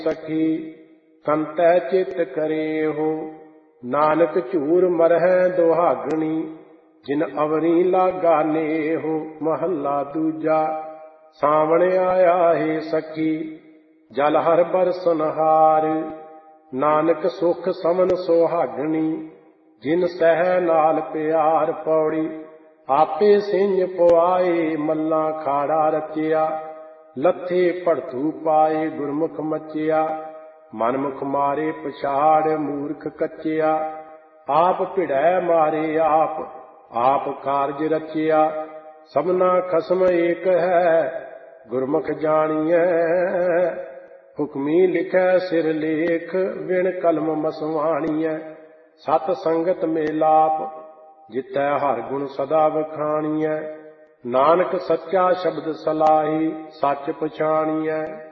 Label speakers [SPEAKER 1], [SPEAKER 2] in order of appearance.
[SPEAKER 1] सखी कंतै चित करे हो। नानक झूर मरहै दुहागणी जिन अवरी लागा नेहो। महला दूजा। सावण आया है सखी जल हर बरसनहार। नानक सुख समन सुहागणी जिन सह नाल प्यार। पौड़ी आपे सिंह पवाए मल्ला खाड़ा रचिया। लथे भड़तू पाए गुरमुख मचिया। मनमुख मारे पछाड़ मूर्ख कचिया। आप भिड़ै मारे आप कारज रचिया। सबना खसम एक है गुरमुख जानिए। हुक्मी लिखै सिर लेख विण कलम मसवाणीए। सत संगत मेलाप जितै हर गुण सदा बखाणीए। नानक सच्चा शब्द सलाही सच पछाणीए।